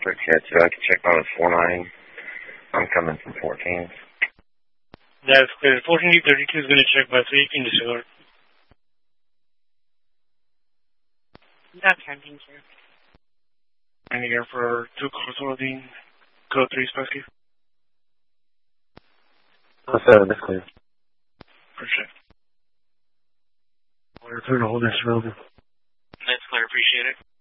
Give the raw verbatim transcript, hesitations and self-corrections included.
Quick head two, I can check on his four nine. I'm coming from fourteen. That's clear. fourteen D thirty-two is going to check by, so you can disregard. That's fine, thank you. And here for two calls holding, code three Spassky. Oh, seven, that's clear. Appreciate it. We're clear to hold this room. That's clear, appreciate it.